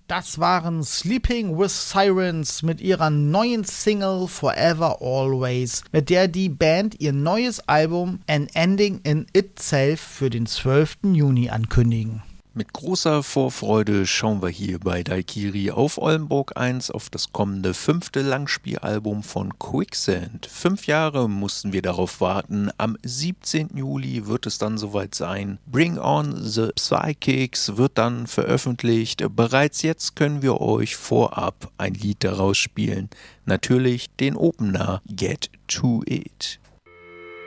Das waren Sleeping with Sirens mit ihrer neuen Single Forever Always, mit der die Band ihr neues Album An Ending in Itself für den 12. Juni ankündigen. Mit großer Vorfreude schauen wir hier bei Daikiri auf Oldenburg 1 auf das kommende 5. Langspielalbum von Quicksand. 5 Jahre mussten wir darauf warten. Am 17. Juli wird es dann soweit sein. Bring On the Psychics wird dann veröffentlicht. Bereits jetzt können wir euch vorab ein Lied daraus spielen. Natürlich den Opener Get to It.